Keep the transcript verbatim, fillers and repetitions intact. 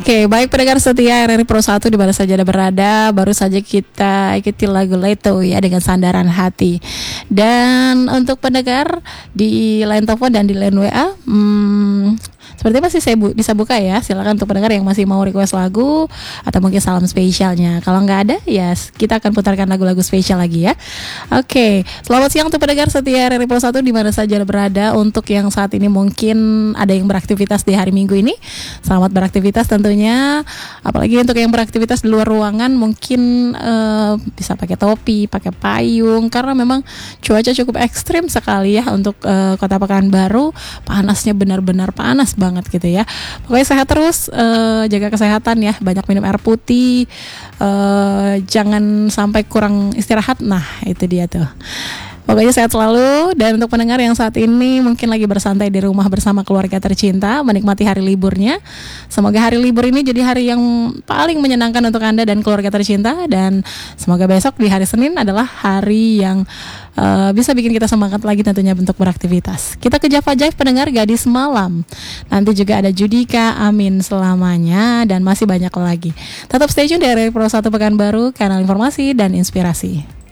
Oke, baik pendengar setia R R I Pro satu di mana saja Anda berada, baru saja kita ikuti lagu Leto ya dengan Sandaran Hati. Dan untuk pendengar di line telepon dan di line W A, hmm, seperti masih saya bu- bisa buka ya. Silakan untuk pendengar yang masih mau request lagu atau mungkin salam spesialnya. Kalau nggak ada, ya kita akan putarkan lagu-lagu spesial lagi ya. Oke, selamat siang untuk pendengar setia R R I Pro satu di mana saja Anda berada. Untuk yang saat ini mungkin ada yang beraktivitas di hari Minggu ini, selamat beraktivitas tentunya. Apalagi untuk yang beraktivitas di luar ruangan, mungkin uh, bisa pakai topi, pakai payung, karena memang cuaca cukup ekstrim sekali ya untuk uh, Kota Pekanbaru. Panasnya benar-benar panas banget gitu ya. Pokoknya sehat terus, uh, jaga kesehatan ya, banyak minum air putih, uh, jangan sampai kurang istirahat. Nah itu dia tuh. Pokoknya sehat selalu. Dan untuk pendengar yang saat ini mungkin lagi bersantai di rumah bersama keluarga tercinta, menikmati hari liburnya, semoga hari libur ini jadi hari yang paling menyenangkan untuk Anda dan keluarga tercinta. Dan semoga besok di hari Senin adalah hari yang uh, bisa bikin kita semangat lagi tentunya untuk beraktivitas. Kita ke Java Jive pendengar Gadis Malam. Nanti juga ada Judika Amin selamanya dan masih banyak lagi. Tetap stay tune di R R I Pro satu Pekanbaru, kanal informasi dan inspirasi.